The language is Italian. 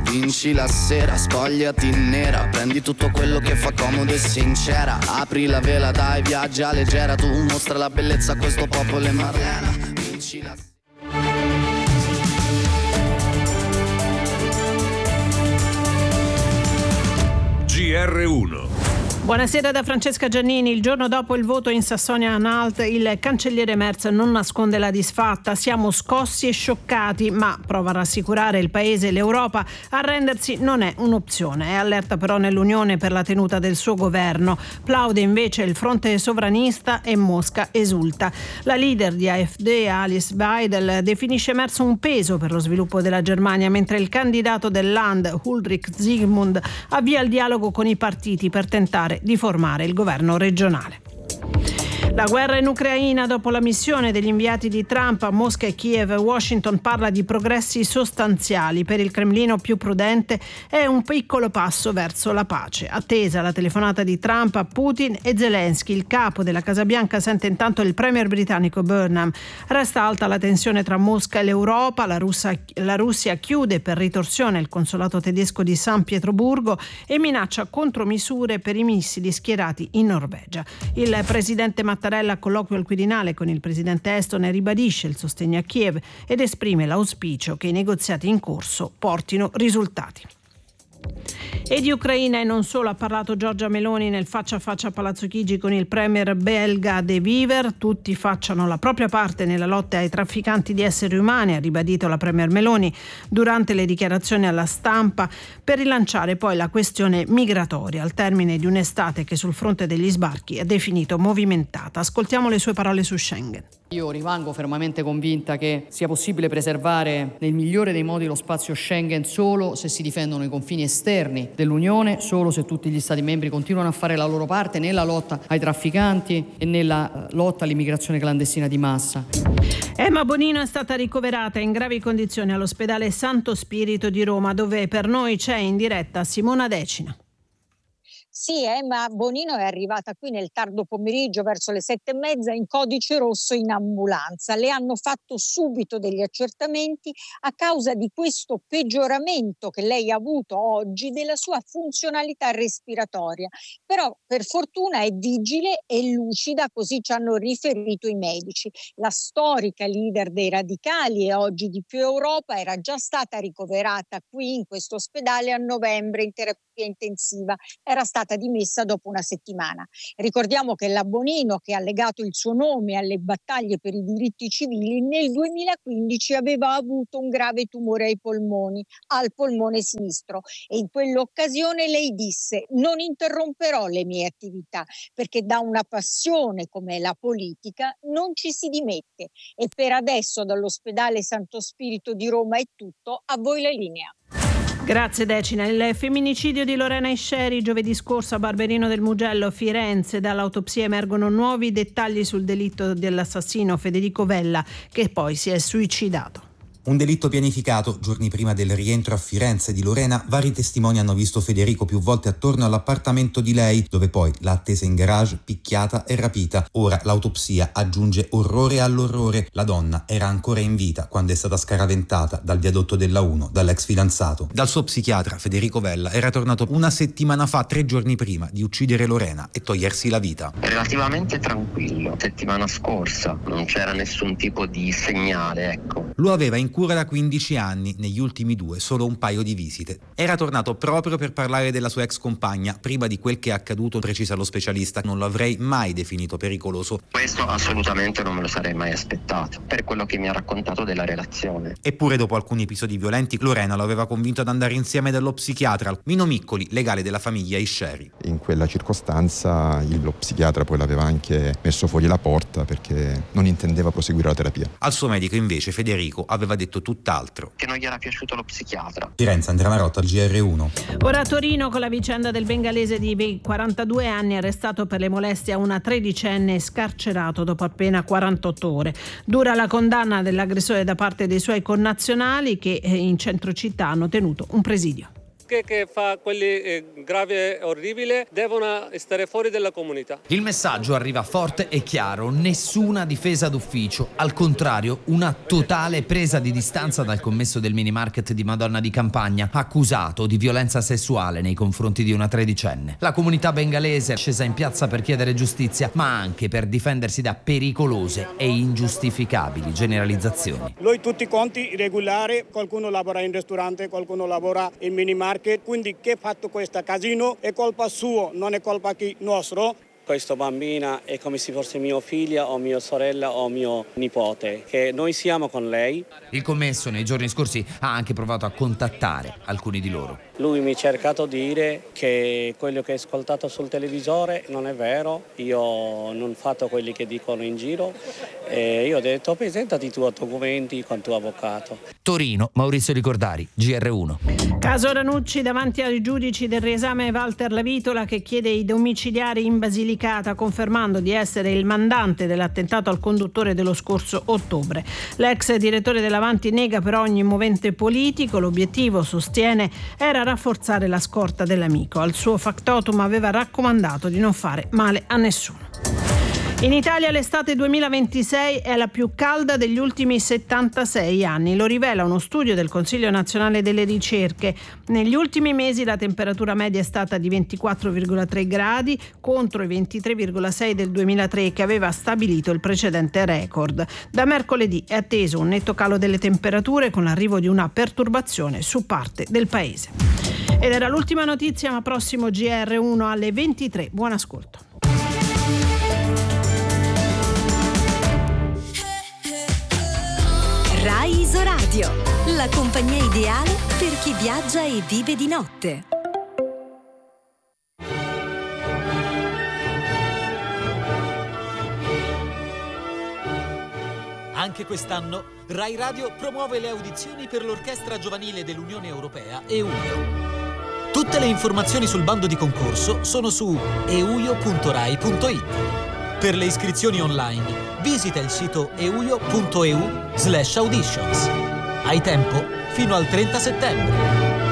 vinci la sera, spogliati nera, prendi tutto quello che fa comodo e sincera, apri la vela, dai, viaggia leggera, tu mostra la bellezza a questo popolo e Marlena, vinci la sera. GR1. Buonasera da Francesca Giannini. Il giorno dopo il voto in Sassonia-Anhalt, il cancelliere Merz non nasconde la disfatta. Siamo scossi e scioccati, ma prova a rassicurare il Paese e l'Europa. Arrendersi non è un'opzione. È allerta però nell'Unione per la tenuta del suo governo. Plaude invece il fronte sovranista e Mosca esulta. La leader di AfD, Alice Weidel, definisce Merz un peso per lo sviluppo della Germania, mentre il candidato del Land, Ulrich Zygmunt, avvia il dialogo con i partiti per tentare di formare il governo regionale. La guerra in Ucraina. Dopo la missione degli inviati di Trump a Mosca e Kiev, Washington parla di progressi sostanziali. Per il Cremlino più prudente è un piccolo passo verso la pace. Attesa la telefonata di Trump a Putin e Zelensky. Il capo della Casa Bianca sente intanto il premier britannico Burnham. Resta alta la tensione tra Mosca e l'Europa. La Russia chiude per ritorsione il consolato tedesco di San Pietroburgo e minaccia contromisure per i missili schierati in Norvegia. Il presidente Mattarella al colloquio al Quirinale con il presidente estone ribadisce il sostegno a Kiev ed esprime l'auspicio che i negoziati in corso portino risultati. E di Ucraina e non solo ha parlato Giorgia Meloni nel faccia a faccia a Palazzo Chigi con il premier belga De Wever. Tutti facciano la propria parte nella lotta ai trafficanti di esseri umani, ha ribadito la premier Meloni durante le dichiarazioni alla stampa, per rilanciare poi la questione migratoria al termine di un'estate che sul fronte degli sbarchi ha definito movimentata. Ascoltiamo le sue parole su Schengen. Io rimango fermamente convinta che sia possibile preservare nel migliore dei modi lo spazio Schengen solo se si difendono i confini esterni dell'Unione, solo se tutti gli Stati membri continuano a fare la loro parte nella lotta ai trafficanti e nella lotta all'immigrazione clandestina di massa. Emma Bonino è stata ricoverata in gravi condizioni all'ospedale Santo Spirito di Roma, dove per noi c'è in diretta Simona Decina. Sì, Emma Bonino è arrivata qui nel tardo pomeriggio verso le 7:30 in codice rosso in ambulanza. Le hanno fatto subito degli accertamenti a causa di questo peggioramento che lei ha avuto oggi della sua funzionalità respiratoria. Però per fortuna è vigile e lucida, così ci hanno riferito i medici. La storica leader dei radicali e oggi di Più Europa era già stata ricoverata qui in questo ospedale a novembre in terapia intensiva. Era stata dimessa dopo una settimana. Ricordiamo che la Bonino, che ha legato il suo nome alle battaglie per i diritti civili, nel 2015 aveva avuto un grave tumore ai polmoni, al polmone sinistro, e in quell'occasione lei disse: non interromperò le mie attività, perché da una passione come la politica non ci si dimette. E per adesso dall'ospedale Santo Spirito di Roma è tutto, a voi la linea. Grazie Decina. Il femminicidio di Lorena Isceri giovedì scorso a Barberino del Mugello, Firenze. Dall'autopsia emergono nuovi dettagli sul delitto dell'assassino Federico Vella, che poi si è suicidato. Un delitto pianificato. Giorni prima del rientro a Firenze di Lorena, vari testimoni hanno visto Federico più volte attorno all'appartamento di lei, dove poi l'ha attesa in garage, picchiata e rapita. Ora l'autopsia aggiunge orrore all'orrore. La donna era ancora in vita quando è stata scaraventata dal viadotto della 1 dall'ex fidanzato. Dal suo psichiatra, Federico Vella era tornato una settimana fa, 3 giorni prima di uccidere Lorena e togliersi la vita. Relativamente tranquillo. Settimana scorsa non c'era nessun tipo di segnale, ecco. Lo aveva in cura da 15 anni, negli ultimi 2 solo un paio di visite. Era tornato proprio per parlare della sua ex compagna. Prima di quel che è accaduto, precisa lo specialista, non lo avrei mai definito pericoloso. Questo assolutamente non me lo sarei mai aspettato, per quello che mi ha raccontato della relazione. Eppure dopo alcuni episodi violenti, Lorena lo aveva convinto ad andare insieme dallo psichiatra, Mino Miccoli, legale della famiglia Isceri. In quella circostanza lo psichiatra poi l'aveva anche messo fuori la porta perché non intendeva proseguire la terapia. Al suo medico invece Federico aveva detto tutt'altro. Che non gli era piaciuto lo psichiatra. Firenze, Andrea Marotta, al GR1. Ora a Torino con la vicenda del bengalese di 42 anni arrestato per le molestie a una tredicenne scarcerato dopo appena 48 ore. Dura la condanna dell'aggressore da parte dei suoi connazionali che in centro città hanno tenuto un presidio. masche che fa quelli gravi e orribili devono stare fuori dalla comunità. Il messaggio arriva forte e chiaro: nessuna difesa d'ufficio, al contrario una totale presa di distanza dal commesso del mini market di Madonna di Campagna, accusato di violenza sessuale nei confronti di una tredicenne. La comunità bengalese è scesa in piazza per chiedere giustizia, ma anche per difendersi da pericolose e ingiustificabili generalizzazioni. Lui tutti i conti irregolari, qualcuno lavora in ristorante, qualcuno lavora in mini market, quindi chi ha fatto questo casino è colpa sua, non è colpa nostra. Questa bambina è come se fosse mia figlia o mia sorella o mio nipote, che noi siamo con lei. Il commesso nei giorni scorsi ha anche provato a contattare alcuni di loro. Lui mi ha cercato di dire che quello che ho ascoltato sul televisore non è vero, io non ho fatto quelli che dicono in giro e io ho detto presentati i tuoi documenti con tuo avvocato. Torino, Maurizio Ricordari, GR1. Caso Ranucci davanti ai giudici del riesame Walter Lavitola, che chiede i domiciliari in Basilicata, confermando di essere il mandante dell'attentato al conduttore dello scorso ottobre. L'ex direttore dell'Avanti nega però ogni movente politico. L'obiettivo, sostiene, era rafforzare la scorta dell'amico. Al suo factotum aveva raccomandato di non fare male a nessuno. In Italia l'estate 2026 è la più calda degli ultimi 76 anni, lo rivela uno studio del Consiglio Nazionale delle Ricerche. Negli ultimi mesi la temperatura media è stata di 24,3 gradi contro i 23,6 del 2003 che aveva stabilito il precedente record. Da mercoledì è atteso un netto calo delle temperature con l'arrivo di una perturbazione su parte del paese. Ed era l'ultima notizia, ma prossimo GR1 alle 23. Buon ascolto. Rai Isoradio, la compagnia ideale per chi viaggia e vive di notte. Anche quest'anno Rai Radio promuove le audizioni per l'Orchestra Giovanile dell'Unione Europea EUIO. Tutte le informazioni sul bando di concorso sono su euio.rai.it. Per le iscrizioni online visita il sito euio.eu/auditions. Hai tempo fino al 30 settembre.